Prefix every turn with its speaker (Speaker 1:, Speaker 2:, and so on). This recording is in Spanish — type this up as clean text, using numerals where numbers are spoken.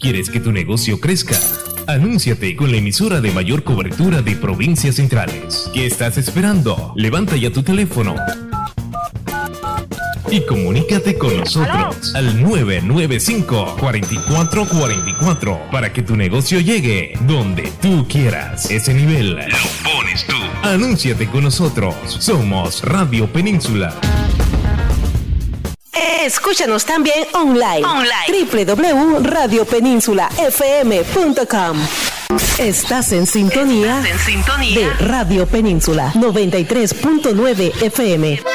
Speaker 1: ¿Quieres que tu negocio crezca? Anúnciate con la emisora de mayor cobertura de provincias centrales. ¿Qué estás esperando? Levanta ya tu teléfono y comunícate con nosotros al 995-4444 para que tu negocio llegue donde tú quieras. Ese nivel lo pones tú. Anúnciate con nosotros. Somos Radio Península.
Speaker 2: Escúchanos también online. www.radiopeninsulafm.com. Estás en sintonía de Radio Península 93.9 FM.